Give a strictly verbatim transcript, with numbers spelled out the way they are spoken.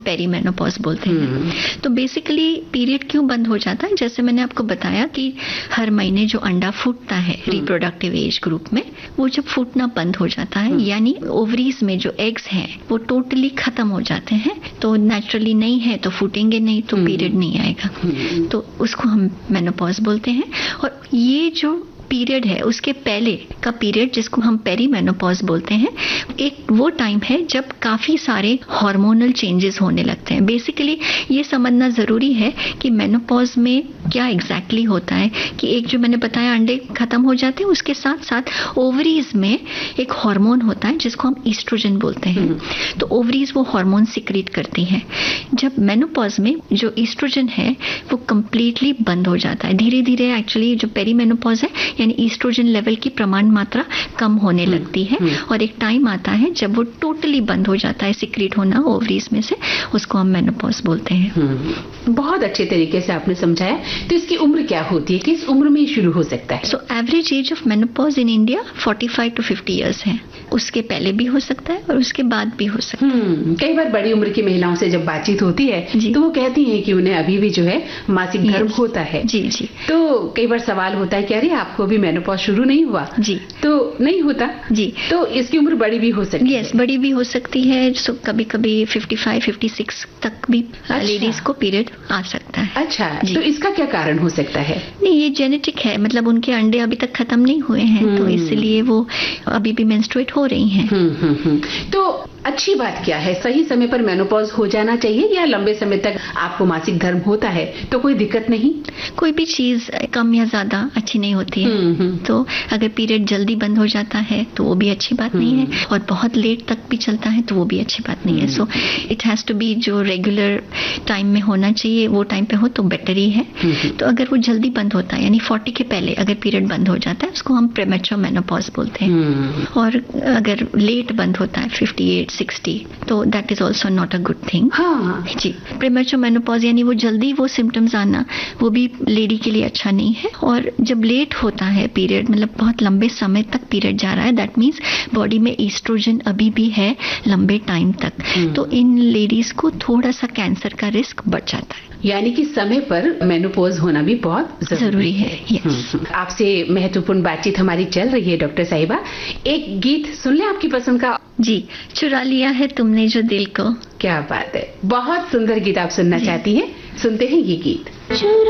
Perimenopause बोलते हैं। तो बेसिकली पीरियड क्यों बंद हो जाता है, जैसे मैंने आपको बताया कि हर महीने जो अंडा फूटता है रिप्रोडक्टिव एज ग्रुप में, वो जब फूटना बंद हो जाता है, यानी ओवरीज में जो एग्स हैं वो टोटली खत्म हो जाते हैं, तो नेचुरली नहीं है तो फूटेंगे नहीं, तो पीरियड नहीं आएगा, तो उसको हम मेनोपॉज बोलते हैं। और ये जो पीरियड है उसके पहले का पीरियड जिसको हम पेरीमेनोपॉज बोलते हैं, एक वो टाइम है जब काफी सारे हार्मोनल चेंजेस होने लगते हैं। बेसिकली ये समझना जरूरी है कि मेनोपॉज में क्या एग्जैक्टली होता है कि एक जो मैंने बताया अंडे खत्म हो जाते हैं, उसके साथ साथ ओवरीज में एक हार्मोन होता है जिसको हम ईस्ट्रोजन बोलते हैं। तो ओवरीज वो हार्मोन सिक्रीट करती हैं। जब मेनोपॉज में जो ईस्ट्रोजन है वो कंप्लीटली बंद हो जाता है, धीरे धीरे एक्चुअली जो पेरीमेनोपॉज है यानी ईस्ट्रोजन लेवल की प्रमाण मात्रा कम होने लगती है, और एक टाइम आता है जब वो टोटली बंद हो जाता है सिक्रीट होना ओवरीज में से, उसको हम मेनोपॉज बोलते हैं। बहुत अच्छे तरीके से आपने समझाया। तो इसकी उम्र क्या होती है, किस उम्र में शुरू हो सकता है? So average age of menopause in India पैंतालीस टू पचास इयर्स है। उसके पहले भी हो सकता है और उसके बाद भी हो सकता है। कई बार बड़ी उम्र की महिलाओं से जब बातचीत होती है तो वो कहती हैं कि उन्हें अभी भी जो है मासिक धर्म होता है। जी जी। तो कई बार सवाल होता है कि अरे आपको भी मेनोपॉज शुरू नहीं हुआ? जी। तो नहीं होता जी। तो इसकी उम्र बड़ी भी हो सकती है? यस, बड़ी भी हो सकती है। सो कभी कभी पचपन, छप्पन तक भी अच्छा। लेडीज को पीरियड आ सकता है। अच्छा, तो इसका क्या कारण हो सकता है? नहीं, ये जेनेटिक है, मतलब उनके अंडे अभी तक खत्म नहीं हुए हैं, तो इसलिए वो अभी भी मेंस्ट्रुएट हो रही हैं। हुँ, हुँ, हुँ। तो अच्छी बात क्या है, सही समय पर मेनोपॉज हो जाना चाहिए या लंबे समय तक आपको मासिक धर्म होता है तो कोई दिक्कत नहीं? कोई भी चीज कम या ज्यादा अच्छी नहीं होती है। तो अगर पीरियड जल्दी बंद हो जाता है तो वो भी अच्छी बात नहीं है, और बहुत लेट तक भी चलता है तो वो भी अच्छी बात नहीं है। So it has to be जो रेगुलर टाइम में होना चाहिए वो टाइम पे हो तो बेटर ही है। तो अगर वो जल्दी बंद होता है यानी चालीस के पहले अगर पीरियड बंद हो जाता है उसको हम प्रीमेच्योर मेनोपॉज बोलते हैं। और अगर लेट बंद होता है अट्ठावन, साठ, तो that is also not a good thing. हाँ जी। प्रीमेच्योर मेनोपॉज यानी वो जल्दी वो सिम्टम्स आना वो भी लेडी के लिए अच्छा नहीं है। और जब लेट होता है पीरियड, मतलब बहुत लंबे समय तक पीरियड जा रहा है, दैट मीन्स बॉडी में ईस्ट्रोजन अभी भी है लंबे टाइम तक, तो इन लेडीज को थोड़ा सा कैंसर का रिस्क बढ़ जाता है। यानी कि समय पर मेनोपॉज होना भी बहुत जरूरी, जरूरी है। यस। आपसे महत्वपूर्ण बातचीत हमारी चल रही है डॉक्टर साहिबा, एक गीत सुन ले आपकी पसंद का। जी, चुरा लिया है तुमने जो दिल को। क्या बात है, बहुत सुंदर गीत आप सुनना चाहती हैं, सुनते हैं ये गीत।